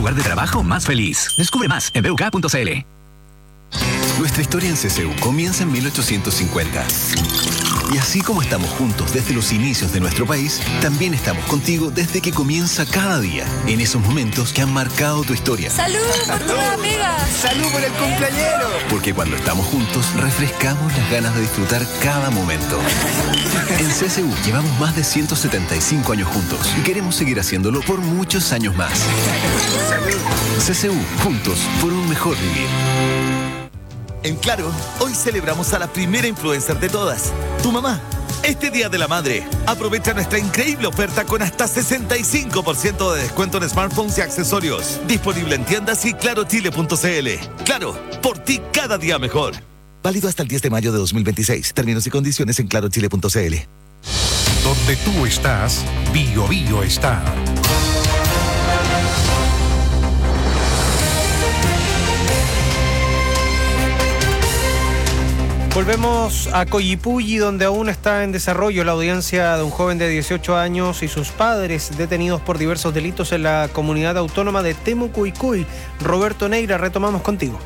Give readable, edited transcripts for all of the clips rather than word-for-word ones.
lugar de trabajo más feliz. Descubre más en BUK.cl. Nuestra historia en CCU comienza en 1850. Y así como estamos juntos desde los inicios de nuestro país, también estamos contigo desde que comienza cada día, en esos momentos que han marcado tu historia. ¡Salud por tu amiga! ¡Salud por el cumpleañero! Porque cuando estamos juntos, refrescamos las ganas de disfrutar cada momento. En CCU llevamos más de 175 años juntos y queremos seguir haciéndolo por muchos años más. CCU, juntos por un mejor vivir. En Claro, hoy celebramos a la primera influencer de todas, tu mamá. Este Día de la Madre, aprovecha nuestra increíble oferta con hasta 65% de descuento en smartphones y accesorios. Disponible en tiendas y clarochile.cl. Claro, por ti cada día mejor. Válido hasta el 10 de mayo de 2026. Términos y condiciones en clarochile.cl. Donde tú estás, Bio Bio está. Volvemos a Coyipulli, donde aún está en desarrollo la audiencia de un joven de 18 años y sus padres detenidos por diversos delitos en la comunidad autónoma de Temucuicui. Roberto Neira, retomamos contigo.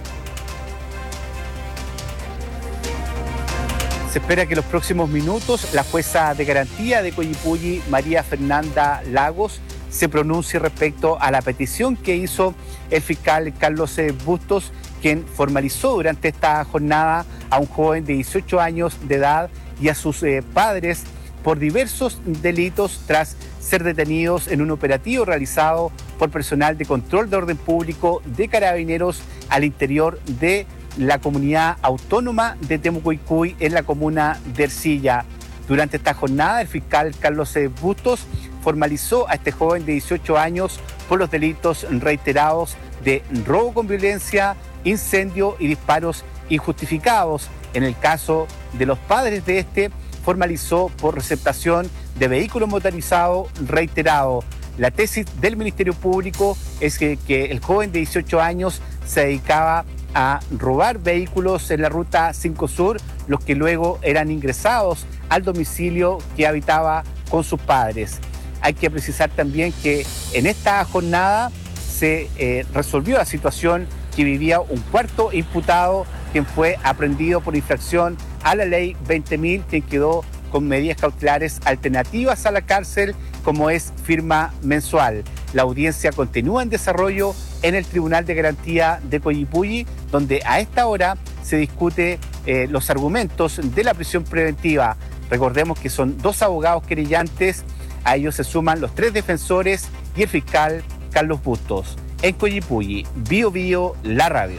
Se espera que en los próximos minutos la jueza de garantía de Coyipulli, María Fernanda Lagos, se pronuncie respecto a la petición que hizo el fiscal Carlos Bustos, quien formalizó durante esta jornada a un joven de 18 años de edad y a sus padres por diversos delitos tras ser detenidos en un operativo realizado por personal de control de orden público de Carabineros al interior de la comunidad autónoma de Temucuicui en la comuna de Ercilla. Durante esta jornada, el fiscal Carlos Bustos formalizó a este joven de 18 años por los delitos reiterados de robo con violencia, incendio y disparos injustificados. En el caso de los padres de este, formalizó por receptación de vehículo motorizado reiterado. La tesis del Ministerio Público es que el joven de 18 años se dedicaba a robar vehículos en la ruta 5 Sur, los que luego eran ingresados al domicilio que habitaba con sus padres. Hay que precisar también que en esta jornada se resolvió la situación que vivía un cuarto imputado, quien fue aprehendido por infracción a la ley 20.000, quien quedó con medidas cautelares alternativas a la cárcel, como es firma mensual. La audiencia continúa en desarrollo en el Tribunal de Garantía de Coyipulli, donde a esta hora se discute los argumentos de la prisión preventiva. Recordemos que son 2 abogados querellantes, a ellos se suman los 3 defensores y el fiscal Carlos Bustos. En Coyipulli, Bio Bio, la radio.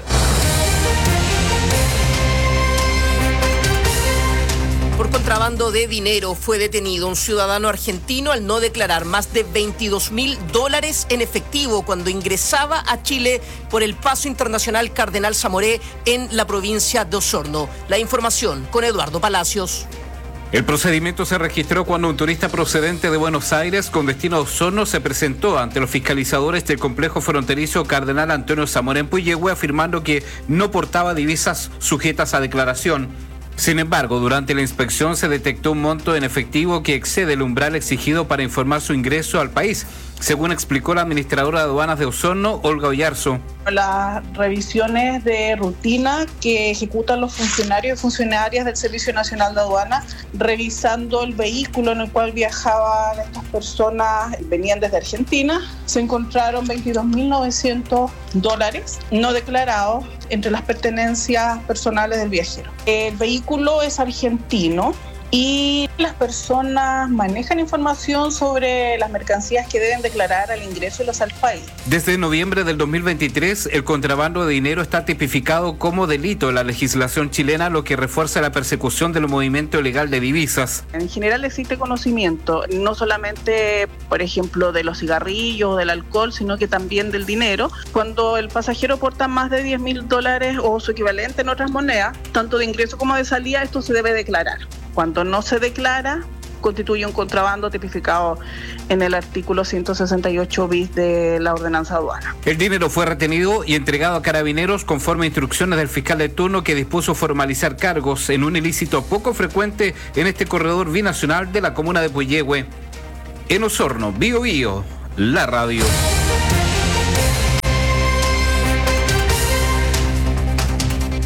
Por contrabando de dinero fue detenido un ciudadano argentino al no declarar más de $22.000 en efectivo cuando ingresaba a Chile por el paso internacional Cardenal Zamoré en la provincia de Osorno. La información con Eduardo Palacios. El procedimiento se registró cuando un turista procedente de Buenos Aires con destino a Osorno se presentó ante los fiscalizadores del complejo fronterizo Cardenal Antonio Zamoré en Puyehue, afirmando que no portaba divisas sujetas a declaración. Sin embargo, durante la inspección se detectó un monto en efectivo que excede el umbral exigido para informar su ingreso al país, según explicó la administradora de aduanas de Osorno, Olga Oyarzo. Las revisiones de rutina que ejecutan los funcionarios y funcionarias del Servicio Nacional de Aduanas, revisando el vehículo en el cual viajaban estas personas, venían desde Argentina, se encontraron $22.900 no declarados entre las pertenencias personales del viajero. El vehículo es argentino y las personas manejan información sobre las mercancías que deben declarar al ingreso y los al país. Desde noviembre del 2023, el contrabando de dinero está tipificado como delito en la legislación chilena, lo que refuerza la persecución del movimiento ilegal de divisas. En general existe conocimiento, no solamente, por ejemplo, de los cigarrillos, del alcohol, sino que también del dinero. Cuando el pasajero porta más de $10.000 o su equivalente en otras monedas, tanto de ingreso como de salida, esto se debe declarar. Cuando no se declara, constituye un contrabando tipificado en el artículo 168 bis de la ordenanza de aduana. El dinero fue retenido y entregado a Carabineros conforme a instrucciones del fiscal de turno, que dispuso formalizar cargos en un ilícito poco frecuente en este corredor binacional de la comuna de Puyehue. En Osorno, Bio Bio, la radio.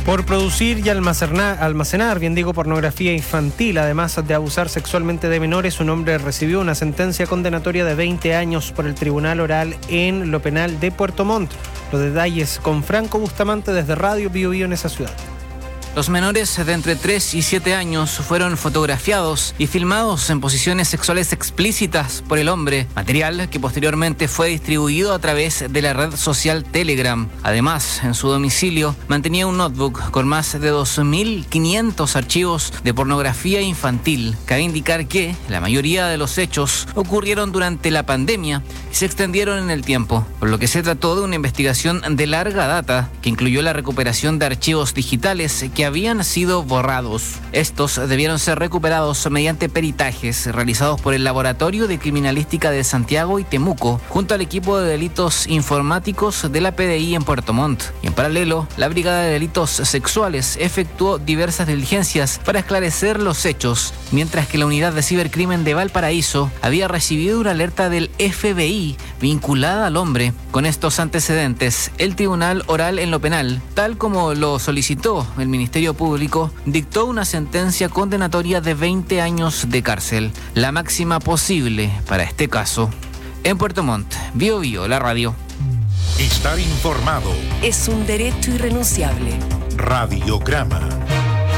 Por producir y almacenar, pornografía infantil, además de abusar sexualmente de menores, un hombre recibió una sentencia condenatoria de 20 años por el Tribunal Oral en lo penal de Puerto Montt. Los detalles con Franco Bustamante desde Radio Bio Bio en esa ciudad. Los menores de entre 3 y 7 años fueron fotografiados y filmados en posiciones sexuales explícitas por el hombre, material que posteriormente fue distribuido a través de la red social Telegram. Además, en su domicilio mantenía un notebook con más de 2.500 archivos de pornografía infantil. Cabe indicar que la mayoría de los hechos ocurrieron durante la pandemia y se extendieron en el tiempo, por lo que se trató de una investigación de larga data que incluyó la recuperación de archivos digitales que habían sido borrados. Estos debieron ser recuperados mediante peritajes realizados por el Laboratorio de Criminalística de Santiago y Temuco, junto al equipo de delitos informáticos de la PDI en Puerto Montt. Y en paralelo, la Brigada de Delitos Sexuales efectuó diversas diligencias para esclarecer los hechos, mientras que la Unidad de Cibercrimen de Valparaíso había recibido una alerta del FBI vinculada al hombre. Con estos antecedentes, el Tribunal Oral en lo Penal, tal como lo solicitó el Ministerio Público, dictó una sentencia condenatoria de 20 años de cárcel, la máxima posible para este caso. En Puerto Montt, Bio Bio, la radio. Estar informado es un derecho irrenunciable. Radiograma.